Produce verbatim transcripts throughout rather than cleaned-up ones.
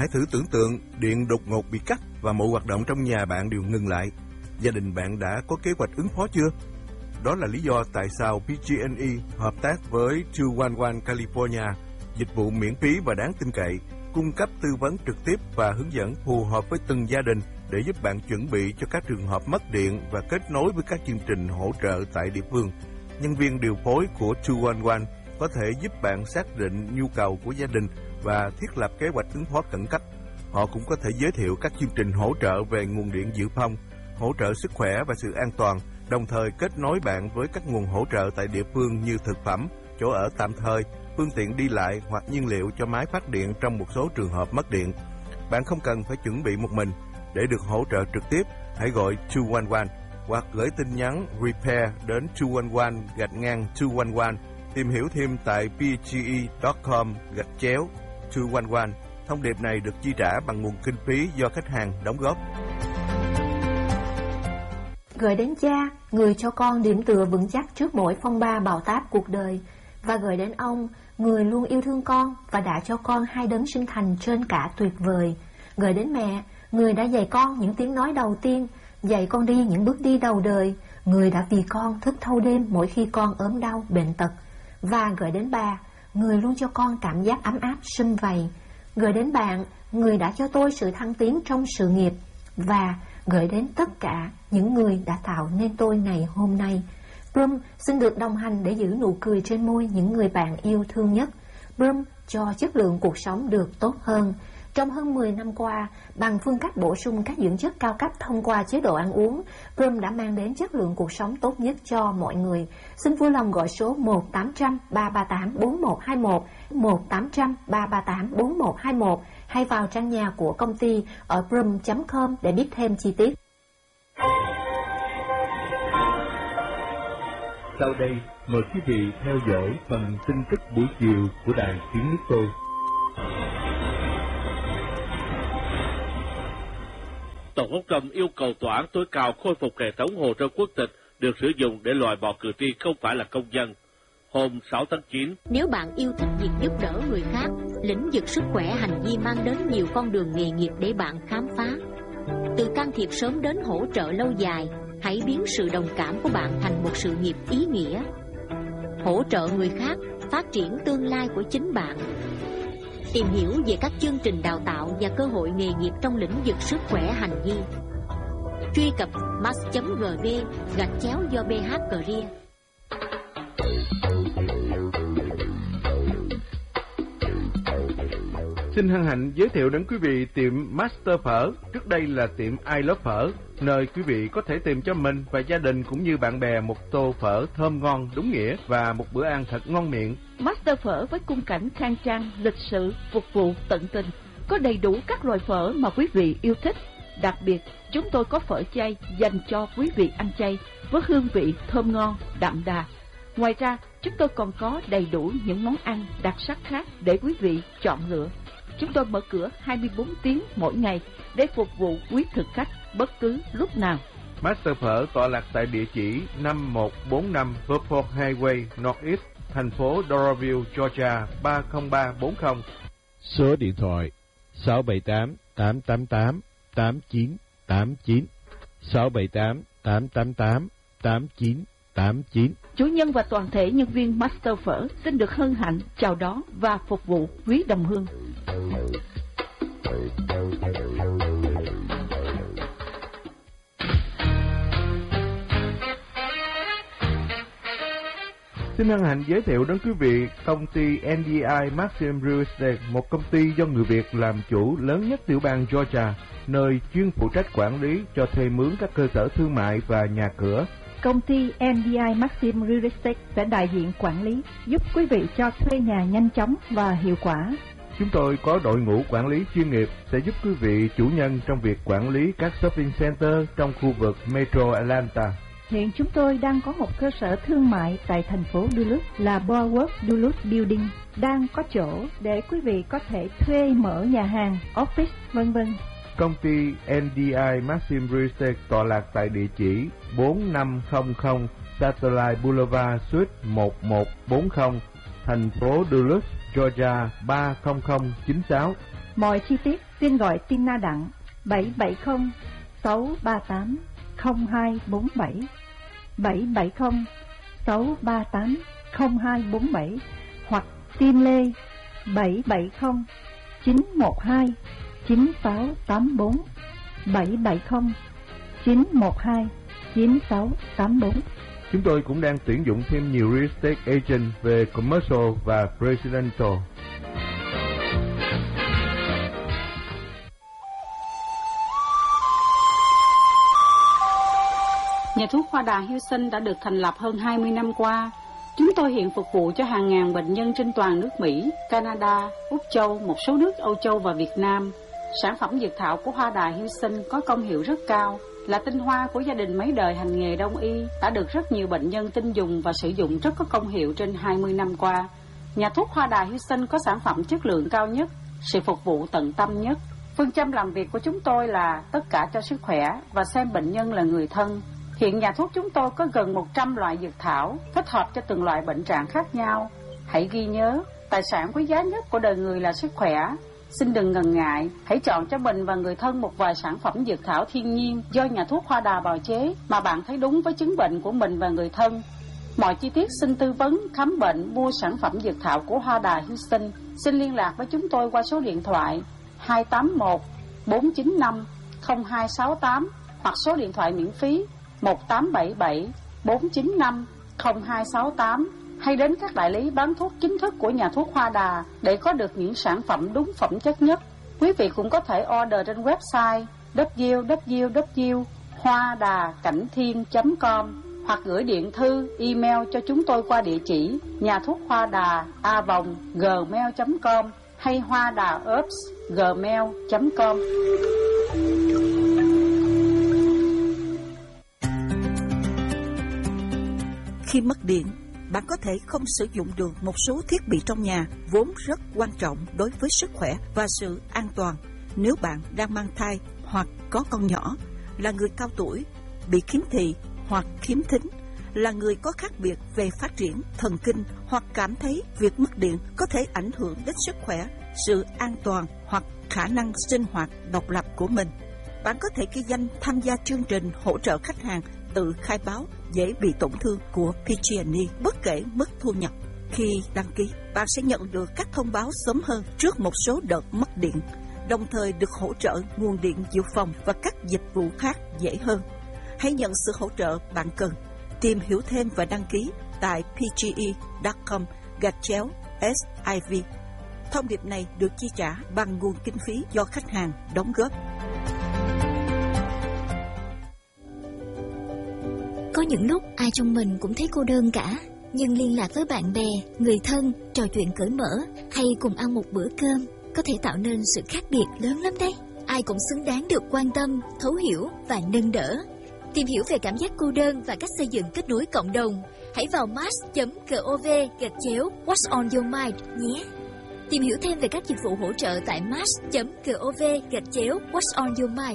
Hãy thử tưởng tượng điện đột ngột bị cắt và mọi hoạt động trong nhà bạn đều ngừng lại. Gia đình bạn đã có kế hoạch ứng phó chưa? Đó là lý do tại sao pê giê and e hợp tác với hai một một California, dịch vụ miễn phí và đáng tin cậy, cung cấp tư vấn trực tiếp và hướng dẫn phù hợp với từng gia đình để giúp bạn chuẩn bị cho các trường hợp mất điện và kết nối với các chương trình hỗ trợ tại địa phương. Nhân viên điều phối của hai một một có thể giúp bạn xác định nhu cầu của gia đình và thiết lập kế hoạch ứng phó khẩn cấp. Họ cũng có thể giới thiệu các chương trình hỗ trợ về nguồn điện dự phòng, hỗ trợ sức khỏe và sự an toàn, đồng thời kết nối bạn với các nguồn hỗ trợ tại địa phương như thực phẩm, chỗ ở tạm thời, phương tiện đi lại hoặc nhiên liệu cho máy phát điện trong một số trường hợp mất điện. Bạn không cần phải chuẩn bị một mình. Để được hỗ trợ trực tiếp, hãy gọi hai một một hoặc gửi tin nhắn repair đến hai một một gạch ngang hai một một. Tìm hiểu thêm tại p g e chấm com gạch chéo hai một một. Thông điệp này được chi trả bằng nguồn kinh phí do khách hàng đóng góp. Gửi đến cha, người cho con điểm tựa vững chắc trước mỗi phong ba bão táp cuộc đời, và gửi đến ông, người luôn yêu thương con và đã cho con hai đấng sinh thành trên cả tuyệt vời. Gửi đến mẹ, người đã dạy con những tiếng nói đầu tiên, dạy con đi những bước đi đầu đời, người đã vì con thức thâu đêm mỗi khi con ốm đau, bệnh tật. Và gửi đến bà, người luôn cho con cảm giác ấm áp sum vầy. Gửi đến bạn, người đã cho tôi sự thăng tiến trong sự nghiệp. Và gửi đến tất cả những người đã tạo nên tôi ngày hôm nay. Brum xin được đồng hành để giữ nụ cười trên môi những người bạn yêu thương nhất. Brum cho chất lượng cuộc sống được tốt hơn. Trong hơn mười năm qua, bằng phương cách bổ sung các dưỡng chất cao cấp thông qua chế độ ăn uống, Brum đã mang đến chất lượng cuộc sống tốt nhất cho mọi người. Xin vui lòng gọi số một tám trăm ba ba tám bốn một hai một, một tám trăm ba ba tám bốn một hai một hay vào trang nhà của công ty ở brum chấm com để biết thêm chi tiết. Sau đây, mời quý vị theo dõi phần tin tức buổi chiều của Đài Tiếng Nước Tôi. Tổng thống Trump yêu cầu tòa án tối cao khôi phục hệ thống hồ sơ quốc tịch được sử dụng để loại bỏ cử tri không phải là công dân. Hôm sáu tháng chín, nếu bạn yêu thích việc giúp đỡ người khác, lĩnh vực sức khỏe hành vi mang đến nhiều con đường nghề nghiệp để bạn khám phá. Từ can thiệp sớm đến hỗ trợ lâu dài, hãy biến sự đồng cảm của bạn thành một sự nghiệp ý nghĩa. Hỗ trợ người khác, phát triển tương lai của chính bạn. Tìm hiểu về các chương trình đào tạo và cơ hội nghề nghiệp trong lĩnh vực sức khỏe hành vi. Truy cập mass chấm gv gạch chéo do bê hát Career. Xin hân hạnh giới thiệu đến quý vị tiệm Master Phở, trước đây là tiệm I Love Phở, nơi quý vị có thể tìm cho mình và gia đình cũng như bạn bè một tô phở thơm ngon đúng nghĩa và một bữa ăn thật ngon miệng. Master Phở với khung cảnh khang trang, lịch sự, phục vụ tận tình, có đầy đủ các loại phở mà quý vị yêu thích. Đặc biệt, chúng tôi có phở chay dành cho quý vị ăn chay với hương vị thơm ngon, đậm đà. Ngoài ra, chúng tôi còn có đầy đủ những món ăn đặc sắc khác để quý vị chọn lựa. Chúng tôi mở cửa hai mươi bốn tiếng mỗi ngày để phục vụ quý thực khách bất cứ lúc nào. Master Phở tọa lạc tại địa chỉ năm một bốn năm Verport Highway Northeast, thành phố Doraville, Georgia ba không ba bốn không. Số điện thoại sáu bảy tám tám tám tám tám chín tám chín, sáu bảy tám tám tám tám tám chín tám chín. Chủ nhân và toàn thể nhân viên Master Phở xin được hân hạnh chào đón và phục vụ quý đồng hương. Xin hân hạnh giới thiệu đến quý vị công ty en đê i Maxim Real Estate, một công ty do người Việt làm chủ lớn nhất tiểu bang Georgia, nơi chuyên phụ trách quản lý cho thuê mướn các cơ sở thương mại và nhà cửa. Công ty en đê i Maxim Real Estate sẽ đại diện quản lý, giúp quý vị cho thuê nhà nhanh chóng và hiệu quả. Chúng tôi có đội ngũ quản lý chuyên nghiệp sẽ giúp quý vị chủ nhân trong việc quản lý các shopping center trong khu vực Metro Atlanta. Hiện chúng tôi đang có một cơ sở thương mại tại thành phố Duluth là Boardwalk Duluth Building, đang có chỗ để quý vị có thể thuê mở nhà hàng, office, vân vân. Công ty en đê i Maxim Real Estate tọa lạc tại địa chỉ bốn năm không không Satellite Boulevard Suite một một bốn không, thành phố Duluth, Georgia ba không không chín sáu. Mọi chi tiết xin gọi Tina Đặng bảy bảy không sáu ba tám không hai bốn bảy, bảy bảy không sáu ba tám không hai bốn bảy, hoặc tin Lê bảy bảy không chín một hai chín sáu tám bốn, bảy bảy không chín một hai chín sáu tám bốn. Chúng tôi cũng đang tuyển dụng thêm nhiều real estate agent về commercial và residential. Nhà thuốc Hoa Đà Houston đã được thành lập hơn hai mươi năm qua. Chúng tôi hiện phục vụ cho hàng ngàn bệnh nhân trên toàn nước Mỹ, Canada, Úc Châu, một số nước Âu Châu và Việt Nam. Sản phẩm dược thảo của Hoa Đà Houston có công hiệu rất cao, là tinh hoa của gia đình mấy đời hành nghề đông y, đã được rất nhiều bệnh nhân tin dùng và sử dụng rất có công hiệu trên hai mươi năm qua. Nhà thuốc Hoa Đà Houston có sản phẩm chất lượng cao nhất, sự phục vụ tận tâm nhất. Phương châm làm việc của chúng tôi là tất cả cho sức khỏe và xem bệnh nhân là người thân. Hiện nhà thuốc chúng tôi có gần một trăm loại dược thảo, thích hợp cho từng loại bệnh trạng khác nhau. Hãy ghi nhớ, tài sản quý giá nhất của đời người là sức khỏe. Xin đừng ngần ngại, hãy chọn cho mình và người thân một vài sản phẩm dược thảo thiên nhiên do nhà thuốc Hoa Đà bào chế mà bạn thấy đúng với chứng bệnh của mình và người thân. Mọi chi tiết xin tư vấn, khám bệnh, mua sản phẩm dược thảo của Hoa Đà Houston. Xin liên lạc với chúng tôi qua số điện thoại hai tám một bốn chín năm không hai sáu tám hoặc số điện thoại miễn phí một tám bảy bảy bốn chín năm không hai sáu tám, hay đến các đại lý bán thuốc chính thức của nhà thuốc Hoa Đà để có được những sản phẩm đúng phẩm chất nhất. Quý vị cũng có thể order trên website w w w chấm hoa đà cảnh thiên chấm com hoặc gửi điện thư, email cho chúng tôi qua địa chỉ nhà thuốc hoa đà a vòng gmail chấm com hay hoa đà herbs gmail chấm com. Khi mất điện, bạn có thể không sử dụng được một số thiết bị trong nhà vốn rất quan trọng đối với sức khỏe và sự an toàn. Nếu bạn đang mang thai hoặc có con nhỏ, là người cao tuổi, bị khiếm thị hoặc khiếm thính, là người có khác biệt về phát triển thần kinh hoặc cảm thấy việc mất điện có thể ảnh hưởng đến sức khỏe, sự an toàn hoặc khả năng sinh hoạt độc lập của mình. Bạn có thể ghi danh tham gia chương trình hỗ trợ khách hàng tự khai báo dễ bị tổn thương của pê giê and e bất kể mức thu nhập. Khi đăng ký, bạn sẽ nhận được các thông báo sớm hơn trước một số đợt mất điện, đồng thời được hỗ trợ nguồn điện dự phòng và các dịch vụ khác dễ hơn. Hãy nhận sự hỗ trợ bạn cần. Tìm hiểu thêm và đăng ký tại pê giê e chấm com gạch chéo ét i vê. Thông điệp này được chi trả bằng nguồn kinh phí do khách hàng đóng góp. Có những lúc ai trong mình cũng thấy cô đơn cả, nhưng liên lạc với bạn bè, người thân, trò chuyện cởi mở hay cùng ăn một bữa cơm có thể tạo nên sự khác biệt lớn lắm đấy. Ai cũng xứng đáng được quan tâm, thấu hiểu và nâng đỡ. Tìm hiểu về cảm giác cô đơn và cách xây dựng kết nối cộng đồng, hãy vào mars chấm gov gạch chéo What's on your mind nhé. Tìm hiểu thêm về các dịch vụ hỗ trợ tại mars chấm gov gạch chéo What's on your mind.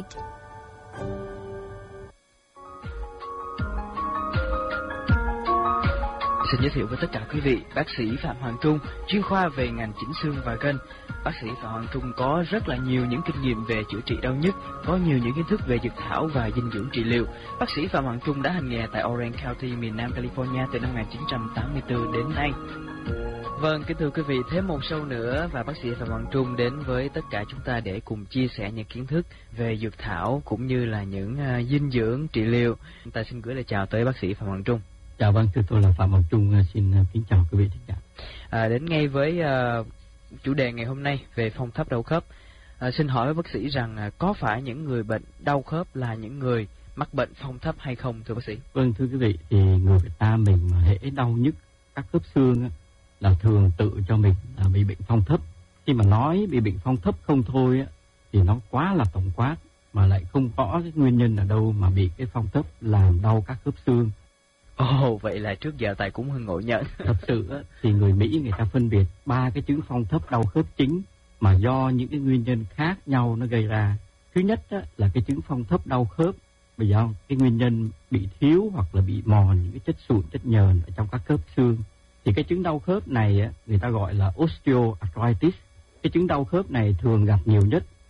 Xin giới thiệu với tất cả quý vị, bác sĩ Phạm Hoàng Trung, chuyên khoa về ngành chỉnh xương và gân. Bác sĩ Phạm Hoàng Trung có rất là nhiều những kinh nghiệm về chữa trị đau nhức, có nhiều những kiến thức về dược thảo và dinh dưỡng trị liệu. Bác sĩ Phạm Hoàng Trung đã hành nghề tại Orange County, miền Nam California từ năm một nghìn chín trăm tám mươi tư đến nay. Vâng, kính thưa quý vị, thêm một show nữa và bác sĩ Phạm Hoàng Trung đến với tất cả chúng ta để cùng chia sẻ những kiến thức về dược thảo cũng như là những uh, dinh dưỡng trị liệu. Chúng ta xin gửi lời chào tới bác sĩ Phạm Hoàng Trung. Chào vâng, thưa tôi là Phạm Hoàng Trung, xin kính chào quý vị thính giả. À, đến ngay với uh, chủ đề ngày hôm nay về phong thấp đau khớp. À, xin hỏi với bác sĩ rằng uh, có phải những người bệnh đau khớp là những người mắc bệnh phong thấp hay không, thưa bác sĩ? Vâng, thưa quý vị, thì người Việt Nam mình mà hễ đau nhức các khớp xương là thường tự cho mình là bị bệnh phong thấp. Khi mà nói bị bệnh phong thấp không thôi á, thì nó quá là tổng quát mà lại không rõ cái nguyên nhân ở đâu mà bị cái phong thấp làm đau các khớp xương. Ồ, oh, vậy là trước giờ Tài cũng hơi ngộ nhận. Thật sự á, thì người Mỹ người ta phân biệt ba cái chứng phong thấp đau khớp chính mà do những cái nguyên nhân khác nhau nó gây ra. Thứ nhất á, là cái chứng phong thấp đau khớp bởi do cái nguyên nhân bị thiếu hoặc là bị mòn những cái chất sụn, chất nhờn ở trong các khớp xương. Thì cái chứng đau khớp này á, người ta gọi là osteoarthritis. Cái chứng đau khớp này thường gặp nhiều nhất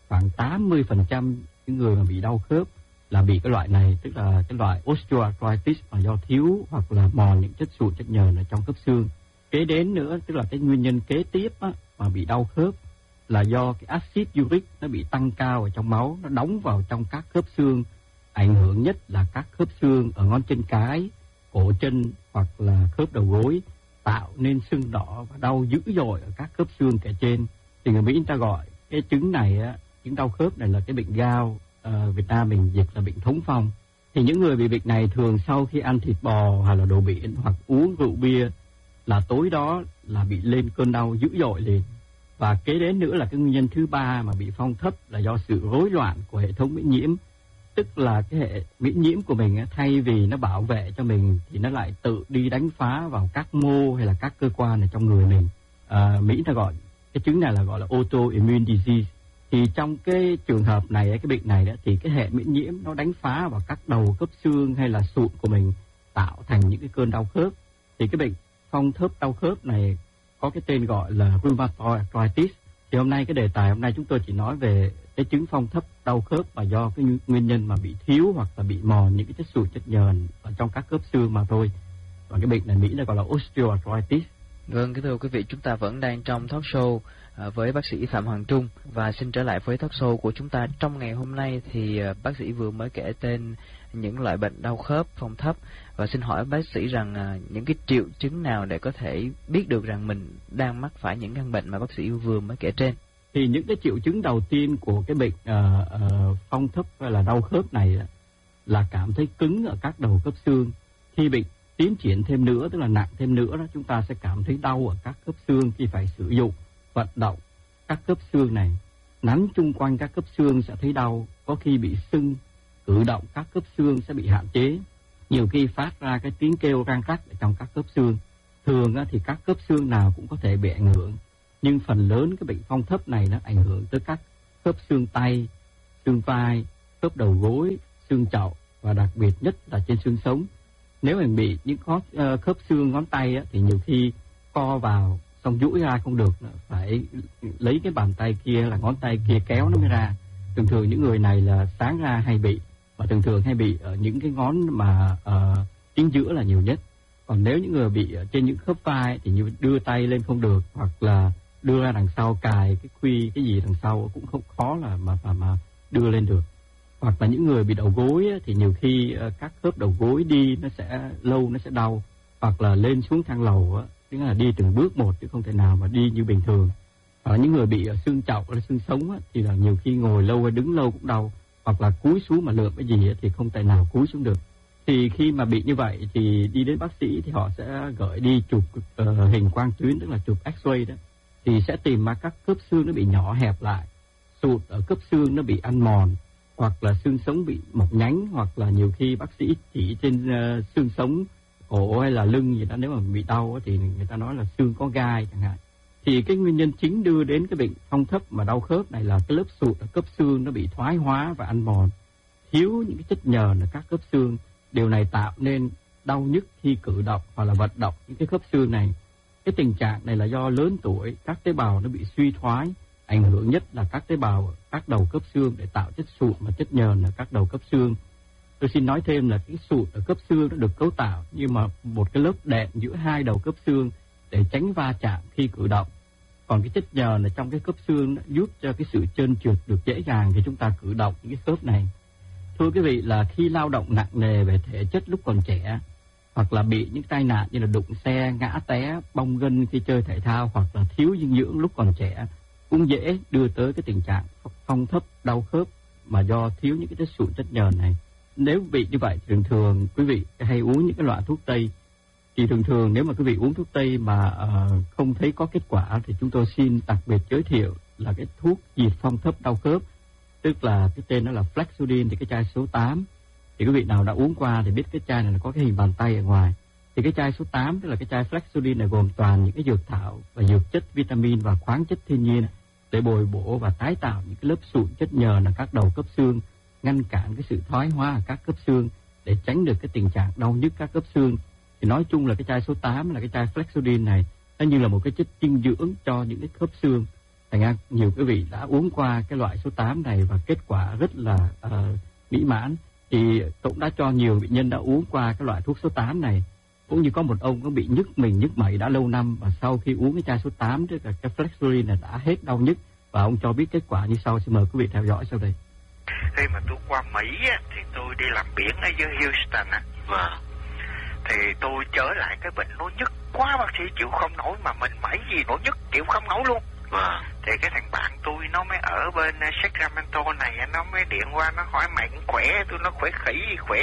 khoảng tám mươi phần trăm những người mà bị đau khớp là bị cái loại này, tức là cái loại osteoarthritis mà do thiếu hoặc là mòn những chất sụn chất nhờn ở trong khớp xương. Kế đến nữa, tức là cái nguyên nhân kế tiếp á, mà bị đau khớp là do cái axit uric nó bị tăng cao ở trong máu, nó đóng vào trong các khớp xương. Ảnh hưởng nhất là các khớp xương ở ngón chân cái, cổ chân hoặc là khớp đầu gối, tạo nên sưng đỏ và đau dữ dội ở các khớp xương kể trên. Thì người Mỹ người ta gọi cái chứng này á, chứng đau khớp này là cái bệnh gao, à, Việt Nam mình dịch là bệnh thống phong. Thì những người bị bệnh này thường sau khi ăn thịt bò hay là đồ biển hoặc uống rượu bia là tối đó là bị lên cơn đau dữ dội liền. Và kế đến nữa là cái nguyên nhân thứ ba mà bị phong thấp là do sự rối loạn của hệ thống miễn nhiễm. Tức là cái hệ miễn nhiễm của mình thay vì nó bảo vệ cho mình thì nó lại tự đi đánh phá vào các mô hay là các cơ quan ở trong người mình. À, Mỹ ta gọi cái chứng này là gọi là autoimmune disease. Thì trong cái trường hợp này, cái bệnh này đó, thì cái hệ miễn nhiễm nó đánh phá vào các đầu khớp xương hay là sụn của mình, tạo thành những cái cơn đau khớp. Thì cái bệnh phong thấp đau khớp này có cái tên gọi là rheumatoid arthritis. Thì hôm nay cái đề tài hôm nay chúng tôi chỉ nói về cái chứng phong thấp đau khớp mà do cái nguyên nhân mà bị thiếu hoặc là bị mòn những cái chất sụn chất nhờn ở trong các khớp xương mà thôi. Và cái bệnh này Mỹ là gọi là osteoarthritis. Vâng, kính thưa quý vị, chúng ta vẫn đang trong talk show với bác sĩ Phạm Hoàng Trung. Và xin trở lại với talk show của chúng ta trong ngày hôm nay thì bác sĩ vừa mới kể tên những loại bệnh đau khớp phong thấp. Và xin hỏi bác sĩ rằng những cái triệu chứng nào để có thể biết được rằng mình đang mắc phải những căn bệnh mà bác sĩ vừa mới kể trên? Thì những cái triệu chứng đầu tiên của cái bệnh uh, uh, phong thấp hay là đau khớp này là cảm thấy cứng ở các đầu khớp xương. Khi bệnh tiến triển thêm nữa, tức là nặng thêm nữa đó, chúng ta sẽ cảm thấy đau ở các khớp xương khi phải sử dụng vận động các khớp xương này. Nắn chung quanh các khớp xương sẽ thấy đau, có khi bị sưng, cử động các khớp xương sẽ bị hạn chế. Nhiều khi phát ra cái tiếng kêu răng rắc ở trong các khớp xương. Thường thì các khớp xương nào cũng có thể bị ảnh hưởng, nhưng phần lớn cái bệnh phong thấp này nó ảnh hưởng tới các khớp xương tay, xương vai, khớp đầu gối, xương chậu và đặc biệt nhất là trên xương sống. Nếu mình bị những khớp xương ngón tay thì nhiều khi co vào xong duỗi ra không được, phải lấy cái bàn tay kia là ngón tay kia kéo nó mới ra. Thường thường những người này là sáng ra hay bị, và thường thường hay bị ở những cái ngón mà uh, chính giữa là nhiều nhất. Còn nếu những người bị ở trên những khớp vai thì như đưa tay lên không được, hoặc là đưa ra đằng sau cài cái khuy cái gì đằng sau cũng không khó là mà mà, mà đưa lên được. Hoặc là những người bị đầu gối thì nhiều khi uh, các khớp đầu gối đi nó sẽ lâu, nó sẽ đau. Hoặc là lên xuống thang lầu tức là đi từng bước một chứ không thể nào mà đi như bình thường. Ở những người bị ở xương chậu hay xương sống á, thì là nhiều khi ngồi lâu hay đứng lâu cũng đau, hoặc là cúi xuống mà lượm cái gì á, thì không thể nào cúi xuống được. Thì khi mà bị như vậy thì đi đến bác sĩ thì họ sẽ gửi đi chụp uh, hình quang tuyến, tức là chụp X-ray đó, thì sẽ tìm ra các khớp xương nó bị nhỏ hẹp lại, sụt ở khớp xương nó bị ăn mòn, hoặc là xương sống bị mọc nhánh, hoặc là nhiều khi bác sĩ chỉ trên uh, xương sống cổ hay là lưng gì đó, nếu mà bị đau thì người ta nói là xương có gai chẳng hạn. Thì cái nguyên nhân chính đưa đến cái bệnh phong thấp mà đau khớp này là cái lớp sụt ở khớp xương nó bị thoái hóa và ăn mòn, thiếu những cái chất nhờn ở các khớp xương. Điều này tạo nên đau nhức khi cử động hoặc là vận động những cái khớp xương này. Cái tình trạng này là do lớn tuổi, các tế bào nó bị suy thoái, ảnh hưởng nhất là các tế bào ở các đầu khớp xương để tạo chất sụn và chất nhờn ở các đầu khớp xương. Tôi xin nói thêm là cái sụn ở khớp xương nó được cấu tạo như mà một cái lớp đệm giữa hai đầu khớp xương để tránh va chạm khi cử động. Còn cái chất nhờn ở trong cái khớp xương nó giúp cho cái sự trơn trượt được dễ dàng khi chúng ta cử động những cái khớp này. Thưa quý vị, là khi lao động nặng nề về thể chất lúc còn trẻ, hoặc là bị những tai nạn như là đụng xe, ngã té, bong gân khi chơi thể thao, hoặc là thiếu dinh dưỡng lúc còn trẻ, cũng dễ đưa tới cái tình trạng phong thấp đau khớp mà do thiếu những cái chất sụn chất nhờn này. Nếu bị như vậy thì thường thường quý vị hay uống những cái loại thuốc tây. Thì thường thường nếu mà quý vị uống thuốc tây mà uh, không thấy có kết quả thì chúng tôi xin đặc biệt giới thiệu là cái thuốc diệt phong thấp đau khớp, tức là cái tên nó là Flexudin, thì cái chai số tám. Thì quý vị nào đã uống qua thì biết cái chai này nó có cái hình bàn tay ở ngoài. Thì cái chai số tám, tức là cái chai Flexudin này gồm toàn những cái dược thảo và dược chất, vitamin và khoáng chất thiên nhiên để bồi bổ và tái tạo những cái lớp sụn chất nhờn ở các đầu khớp xương, ngăn cản cái sự thoái hóa ở các khớp xương để tránh được cái tình trạng đau nhức các khớp xương. Thì nói chung là cái chai số tám là cái chai Flexudin này nó như là một cái chất dinh dưỡng cho những cái khớp xương. Thành ra nhiều quý vị đã uống qua cái loại số tám này và kết quả rất là uh, mỹ mãn. Thì tôi cũng đã cho nhiều bệnh nhân đã uống qua cái loại thuốc số tám này. Cũng như có một ông có bị nhức mình, nhức mẩy đã lâu năm, và sau khi uống cái chai số tám, tức là cái Flexurin này đã hết đau nhức, và ông cho biết kết quả như sau. Xin mời quý vị theo dõi sau đây. Khi mà tôi qua Mỹ á, thì tôi đi làm biển ở dưới Houston á, vâng, thì tôi trở lại cái bệnh nó nhức quá, bác sĩ chịu không nổi, mà mình mẩy gì nó nhức chịu không nổi luôn. Vâng. Thì cái thằng bạn tôi nó mới ở bên Sacramento này, nó mới điện qua nó hỏi mày cũng khỏe, tôi nó khỏe khỉ gì khỏe,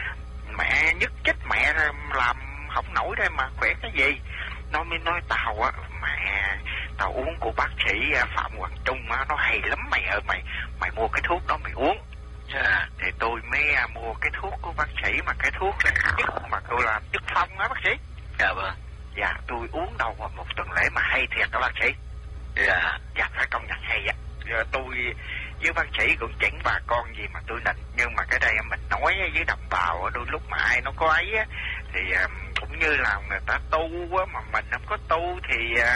mẹ nhức chết mẹ làm không nổi đây mà khỏe cái gì. Nó mới nói tao á, mẹ tao uống của bác sĩ Phạm Hoàng Trung á, nó hay lắm mày ơi, mày mày mua cái thuốc đó mày uống. Yeah. Thì tôi mới mua cái thuốc của bác sĩ, mà cái thuốc là nhất mà tôi làm chất phong á bác sĩ. Dạ vâng. Dạ tôi uống đâu một tuần lễ mà hay thiệt đó bác sĩ. Dạ. Dạ phải công nhận hay vậy. Giờ tôi với bác sĩ cũng chỉnh bà con gì mà tôi định, nhưng mà cái đây mình nói với đồng bào đôi lúc mà ai nó có ấy á, thì cũng như là người ta tu á, mà mình không có tu thì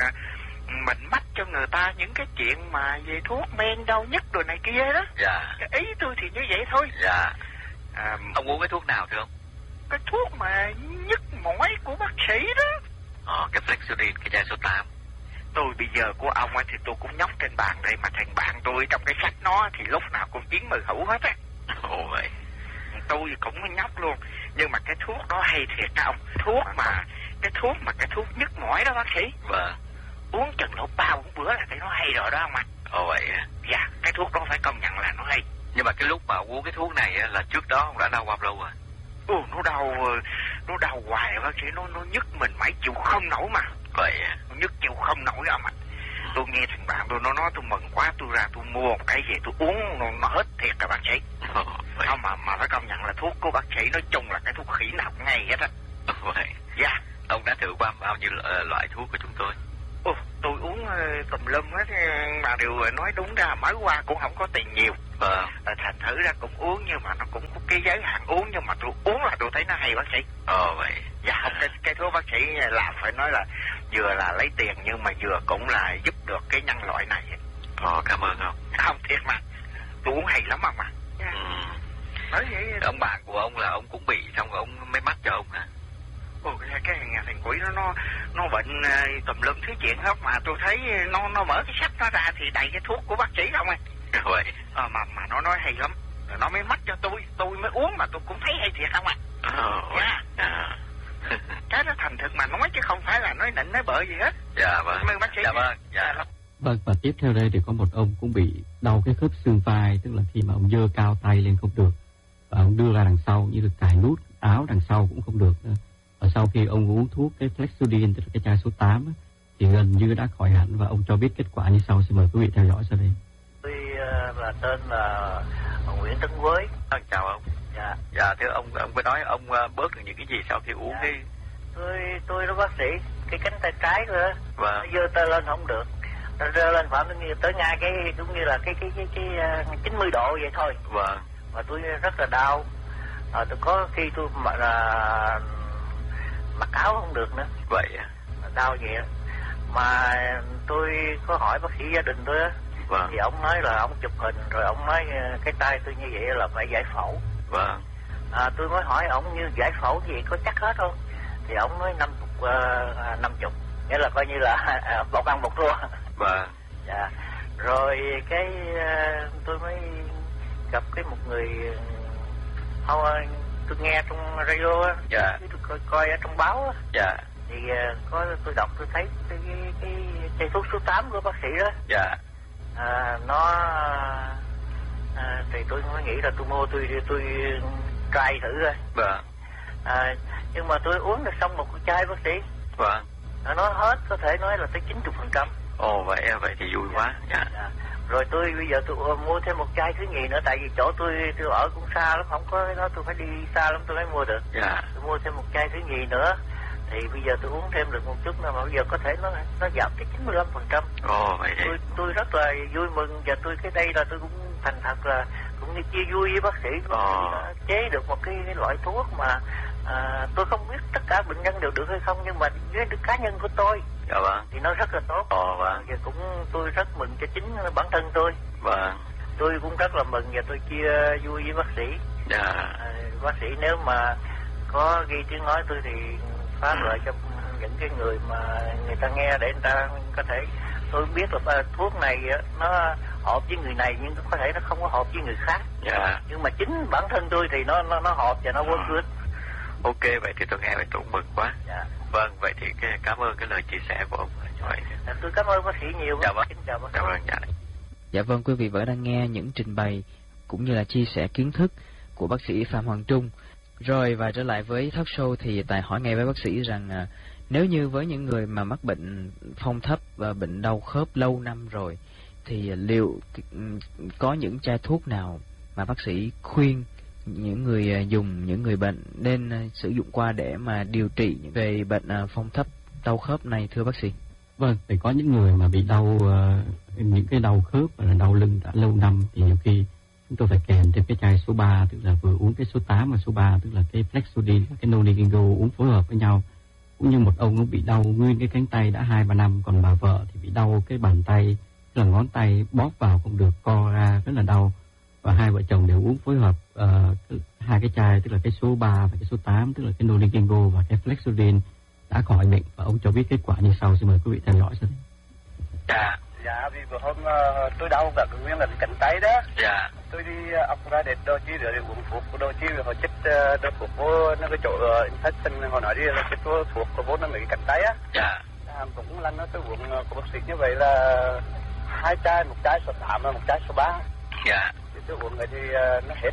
mình mách cho người ta những cái chuyện mà về thuốc men đau nhức rồi này kia đó. Dạ. Cái ý tôi thì như vậy thôi. Dạ. À, ông uống cái thuốc nào thưa ông? Cái thuốc mà nhức mỏi của bác sĩ đó. Ờ, cái Flexurin, cái chai số tám. Tôi bây giờ của ông ấy thì tôi cũng nhóc trên bàn đây, mà thằng bạn tôi trong cái sách nó thì lúc nào cũng chiến mười hữu hết á. Ồ vậy. Tôi cũng nhóc luôn. Nhưng mà cái thuốc đó hay thiệt đó ông. Thuốc mà, cái thuốc mà cái thuốc nhức mỏi đó bác sĩ. Vâng. Uống chừng độ ba bốn bữa là thấy nó hay rồi đó ông ạ. Ồ vậy á. Dạ, cái thuốc đó phải công nhận là nó hay. Nhưng mà cái lúc mà uống cái thuốc này là trước đó ông đã đau bao lâu rồi? Ồ, nó đau, nó đau hoài bác sĩ, nó nó nhức mình mãi chịu không nổi mà. Vậy à? Nó nhức chịu không nổi ông ạ. Tôi nghe thằng bạn tôi nó nói tôi mừng quá, tôi ra tôi mua một cái gì tôi uống nó, nó hết thiệt cả bác sĩ. Ồ, không mà mà phải công nhận là thuốc của bác sĩ nói chung là cái thuốc khỉ nào cũng ngay hết á. Vậy. Dạ. Ông đã thử qua bao nhiêu loại thuốc của chúng tôi? Ồ, tôi uống uh, tùm lum hết, mà điều nói đúng ra mới qua cũng không có tiền nhiều. Vâng. À, thành thử ra cũng uống, nhưng mà nó cũng có cái giới hạn uống, nhưng mà tôi uống là tôi thấy nó hay bác sĩ. Ờ vậy. Dạ không, cái, cái thuốc bác sĩ làm phải nói là vừa là lấy tiền nhưng mà vừa cũng là giúp được cái nhân loại này. Ờ, cảm ơn ông. Không, thiệt mà, tôi uống hay lắm ông mà. Dạ. Ừ. Nói vậy. Ông bạn của ông là ông cũng bị xong rồi ông mới mắc cho ông hả? Ồ, cái cái thằng quỷ nó nó nó bệnh uh, tùm lum thứ chuyện hết, mà tôi thấy nó nó mở cái sách nó ra thì đầy cái thuốc của bác sĩ không à. Vậy. À, mà mà nó nói hay lắm, rồi nó mới mách cho tôi, tôi mới uống mà tôi cũng thấy hay thiệt không ạ. À. Dạ. À. Cái đó thành thực mà nói chứ không phải là nói nịnh nói bợ gì hết. Dạ vâng. Cảm ơn bác sĩ. Dạ vâng. Dạ. Vâng, và tiếp theo đây thì có một ông cũng bị đau cái khớp xương vai, tức là khi mà ông giơ cao tay lên không được, và ông đưa ra đằng sau như được cài nút áo đằng sau cũng không được nữa. Và sau khi ông uống thuốc cái Flexurin, tức là cái chai số tám thì gần như đã khỏi hẳn, và ông cho biết kết quả như sau. Xin mời quý vị theo dõi sau đây. Tôi uh, là tên là Nguyễn Tấn Quới. À, chào ông. Dạ. Dạ thưa ông, ông có nói ông uh, bớt được những cái gì sau khi uống? Dạ. cái tôi tôi đó bác sĩ, cái cánh tay trái nữa, vâng, nó giơ tay lên không được, nó giơ lên khoảng như tới ngay cái cũng như là cái cái cái cái uh, chín mươi độ vậy thôi. Vâng. Và tôi rất là đau. À, tôi có khi tôi mà là mặc áo không được nữa. Vậy à? Đau vậy đó. Mà tôi có hỏi bác sĩ gia đình tôi á. Vâng. Thì ông nói là ông chụp hình rồi ông nói cái tay tôi như vậy là phải giải phẫu. Vâng. À, tôi mới hỏi ông như giải phẫu gì có chắc hết không? Thì ông nói năm chục, uh, năm chục, nghĩa là coi như là uh, bọc ăn bọc rua. Vâng. Dạ. Rồi cái uh, tôi mới gặp cái một người, không, uh, tôi nghe trong radio á. Dạ. Tôi coi, coi ở trong báo á. Dạ. Thì uh, có tôi đọc tôi thấy cái cái, cái chai thuốc số tám của bác sĩ đó. Dạ. À, nó à, thì tôi mới nghĩ là tôi mua tôi tôi try thử rồi. Vâng. À, nhưng mà tôi uống được xong một chai bác sĩ. Vâng. À, nó hết có thể nói là tới chín mươi phần trăm. Ồ vậy vậy thì vui quá. Dạ. Dạ. Rồi tôi bây giờ tôi uh, mua thêm một chai thứ nhì nữa, tại vì chỗ tôi tôi ở cũng xa lắm, không có nó tôi phải đi xa lắm tôi mới mua được. Dạ. Tôi mua thêm một chai thứ nhì nữa. Thì bây giờ tôi uống thêm được một chút nữa, mà bây giờ có thể nó nó giảm tới chín mươi lăm phần trăm. Ồ vậy đấy. Tôi tôi rất là vui mừng, và tôi cái đây là tôi cũng thành thật là cũng như chia vui với bác sĩ. Ồ. Chế được một cái, cái loại thuốc mà à, tôi không biết tất cả bệnh nhân đều được hay không, nhưng mà với cá nhân của tôi Dạ vâng. Thì nó rất là tốt. Ồ vâng. Và cũng tôi rất mừng cho chính bản thân tôi. Vâng. Tôi cũng rất là mừng và tôi chia vui với bác sĩ. Dạ. À, bác sĩ nếu mà có ghi tiếng nói tôi thì phá lợi cho những cái người mà người ta nghe để người ta có thể, tôi biết là thuốc này nó hợp với người này nhưng có thể nó không có hợp với người khác. Dạ. Nhưng mà chính bản thân tôi thì nó nó nó hợp và nó vô good. Ok, vậy thì tôi nghe vậy tôi cũng mừng quá. Dạ. Vâng, vậy thì cái, cảm ơn cái lời chia sẻ của ông như vậy. Dạ, tôi cảm ơn bác sĩ nhiều. Dạ vâng. Xin chào bác sĩ. Cảm ơn. Dạ. Dạ vâng, quý vị vẫn đang nghe những trình bày cũng như là chia sẻ kiến thức của bác sĩ Phạm Hoàng Trung. Rồi và trở lại với talk show thì Tài hỏi ngay với bác sĩ rằng à, nếu như với những người mà mắc bệnh phong thấp và bệnh đau khớp lâu năm rồi thì liệu có những chai thuốc nào mà bác sĩ khuyên những người dùng, những người bệnh nên sử dụng qua để mà điều trị về bệnh phong thấp đau khớp này thưa bác sĩ? Vâng, thì có những người mà bị đau uh, những cái đau khớp và là đau lưng đã lâu năm thì nhiều khi chúng tôi phải kèm thêm cái chai số ba, tức là vừa uống cái số tám và số ba, tức là cái Flexudin và cái Noligingo uống phối hợp với nhau. Cũng như một ông nó bị đau nguyên cái cánh tay đã hai ba năm, còn bà vợ thì bị đau cái bàn tay, tức là ngón tay bóp vào không được, co ra rất là đau. Và hai vợ chồng đều uống phối hợp uh, hai cái chai, tức là cái số ba và cái số tám, tức là cái Noligingo và cái Flexudin đã khỏi bệnh, và ông cho biết kết quả như sau. Xin mời quý vị theo dõi sau đây. Dạ. Dạ, vì vừa hôm uh, tôi đau cả cái nguyên là cái cánh tay đó. Dạ. Tôi đi uh, ọc ra để đôi chi để uống thuốc của đôi chi, họ chích uh, đôi thuốc vô nó cái chỗ uh, infection, họ nói đi là chích thuốc của vốn nó mấy cái cánh tay á. Dạ. À, cũng lần đó tôi uống uh, của bác sĩ như vậy là hai chai, một chai số tám và một chai số ba. Dạ. Thì tôi uống rồi thì uh, nó hết.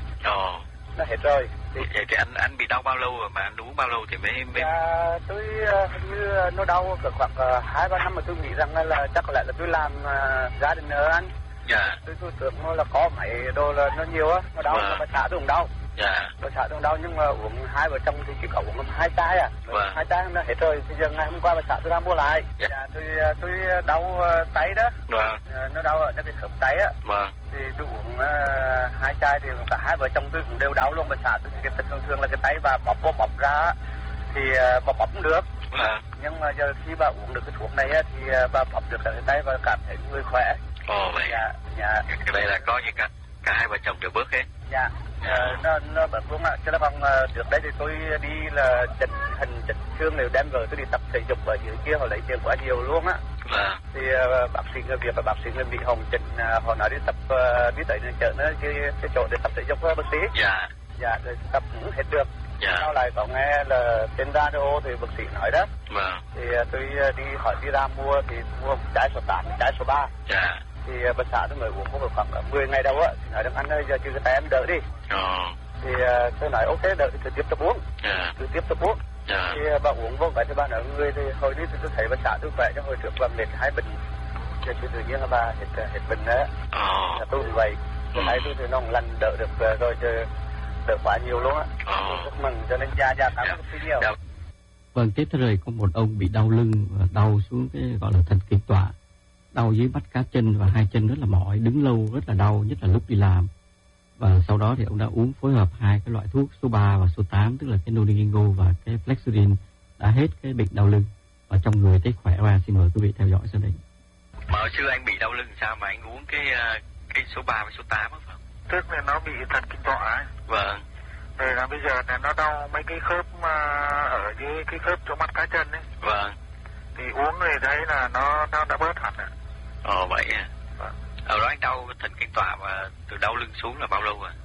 Ồ. Nó hết rồi. Thì... Vậy thì anh anh bị đau bao lâu rồi mà anh uống bao lâu thì mới... mới... Dạ, tôi uh, hình như uh, nó đau cỡ khoảng uh, hai ba năm mà tôi nghĩ rằng là chắc có lẽ là tôi làm uh, gia đình ở anh. Dạ. Tôi tôi tưởng nó là có mấy đồ là nó nhiều á, nó đau, vâng. mà xả tôi không đau. Dạ. Tôi xả tôi không đau nhưng mà uống hai vợ chồng thì chỉ có uống hai chai à. Vâng. Hai chai nó hết rồi, bây giờ ngày hôm qua bà xã tôi ra mua lại. Dạ. Dạ, tôi tôi đau uh, tay đó. Vâng. Uh, nó đau ở cái khớp tay á. Vâng. Thì tôi uống uh, hai chai thì cả hai vợ chồng tôi cũng đều đau luôn. Bà xã tôi cái thường thường là cái tay và bóp bóp bóp ra thì uh, bóp bóp cũng được. Vâng. Nhưng mà giờ khi bà uống được cái thuốc này á thì uh, bà bóp được cái tay và cảm thấy người khỏe. Ồ vậy. Dạ. Dạ. Cái đây là có như cả cả hai vợ chồng đều bớt hết. Dạ. Uh, nó nó bớt luôn ạ. Chứ nó không uh, trước đây thì tôi đi là chỉnh hình chỉnh xương đều đem rồi tôi đi tập thể dục ở dưới kia họ lấy tiền quá nhiều luôn á. Vâng. Thì uh, bác sĩ người Việt và bác sĩ người Mỹ Hồng chỉnh uh, họ nói đi tập uh, đi tới chợ nó cái, cái chỗ để tập thể dục uh, bác sĩ. Dạ. Dạ rồi tập cũng hết được. Dạ. Sau lại có nghe là trên radio thì bác sĩ nói đó. Vâng. Thì uh, tôi uh, đi hỏi đi ra mua thì mua một trái số tám, một trái số ba. Dạ. Thì bà xã tôi mới uống có khoảng mười ngày đâu á, thì nói rằng anh ơi giờ chưa cái tay em đỡ đi. Ờ. Thì uh, tôi nói ok đỡ thì tôi tiếp tục uống. Dạ. Tôi tiếp tục uống. Dạ. Thì uh, bà uống vô vậy thì bà nói người thì hồi đi thì tôi thấy bà xã tôi khỏe, cho hồi trước bà mệt hai bệnh. Thì tự nhiên là bà hết hết bệnh đó. Ờ. Tôi cũng vậy. Cái tay tôi thì nó cũng lần đỡ được uh, rồi chứ đỡ quá nhiều luôn á. Ờ. Chúc mừng cho nên già già cảm ơn bác sĩ nhiều. Dạ. Vâng, tiếp theo đây có một ông bị đau lưng và đau xuống cái gọi là thần kinh tọa, đau dưới bắp cá chân và hai chân rất là mỏi, đứng lâu rất là đau, nhất là lúc đi làm. Và sau đó thì ông đã uống phối hợp hai cái loại thuốc số ba và số tám, tức là cái Noligingo và cái Flexudin, đã hết cái bệnh đau lưng và trong người thấy khỏe ra. Xin mời quý vị theo dõi sau đây. Mà hồi xưa anh bị đau lưng sao mà anh uống cái cái số ba và số tám á phải không? Tức là nó bị thần kinh tọa ấy. Vâng. Rồi là bây giờ là nó đau mấy cái khớp mà ở dưới cái khớp chỗ mắt cá chân ấy. Vâng. Thì uống rồi thấy là nó nó đã bớt hẳn ạ. Ồ vậy à. Vâng. Ở đó anh đau thần kinh tọa mà từ đau lưng xuống là bao lâu rồi?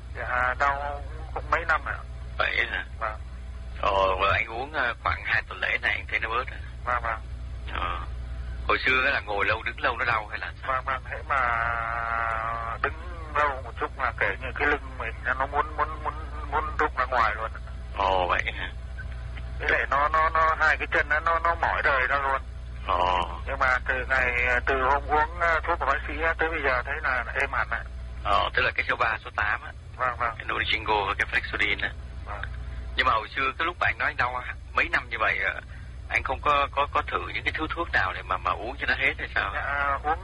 Dạ đau cũng mấy năm ạ. Vậy hả? Vâng. Ồ và anh uống khoảng hai tuần lễ này anh thấy nó bớt à? Vâng vâng. Ờ. Hồi xưa là ngồi lâu đứng lâu nó đau hay là sao? Vâng vâng, thế mà đứng lâu một chút là kể như cái lưng mình nó muốn muốn muốn muốn rút ra ngoài luôn. Ồ vậy hả? Thế lại nó nó nó hai cái chân nó nó nó mỏi đời ra luôn. Ồ. Nhưng mà từ ngày từ hôm uống thuốc của bác sĩ tới bây giờ thấy là êm hẳn ạ. Ờ, tức là cái số ba, số tám á. Vâng vâng. Cái Noligingo và cái Flexudin á. Vâng. Nhưng mà hồi xưa cái lúc bạn nói anh đau mấy năm như vậy anh không có có có thử những cái thứ thuốc nào để mà mà uống cho nó hết hay sao? Dạ, uống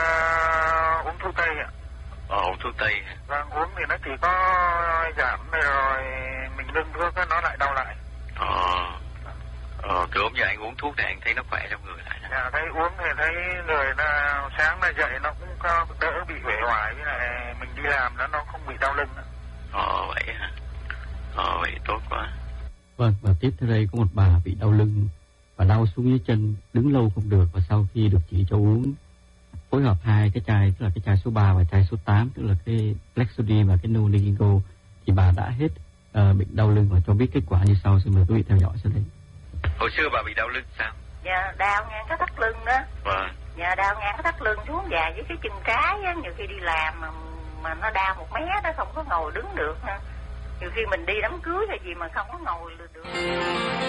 uh, uống thuốc tây ạ. Ờ, uống thuốc tây. Vâng, uống thì nó chỉ có giảm rồi mình ngưng thuốc nó lại đau lại. Ờ. Ờ, từ hôm giờ anh uống thuốc này anh thấy nó khỏe trong người lại. Dạ, thấy uống thì thấy người nó sáng ra dậy nó cũng có đỡ bị uể oải, với lại mình đi làm nó nó không bị đau lưng nữa. Ờ vậy hả? Ờ vậy tốt quá. Vâng, và tiếp theo đây có một bà bị đau lưng và đau xuống dưới chân, đứng lâu không được, và sau khi được chỉ cho uống phối hợp hai cái chai, tức là cái chai số ba và chai số tám, tức là cái Flexodil và cái Nuligo, thì bà đã hết uh, bệnh đau lưng và cho biết kết quả như sau. Xin mời quý vị theo dõi sau đây. Hồi xưa bà bị đau lưng sao? Dạ, đau ngang cái thắt lưng đó. Vâng. Dạ, đau ngang cái thắt lưng xuống dài với cái chân trái á, nhiều khi đi làm mà, mà nó đau một mé đó, không có ngồi đứng được ha. Nhiều khi mình đi đám cưới hay gì mà không có ngồi được.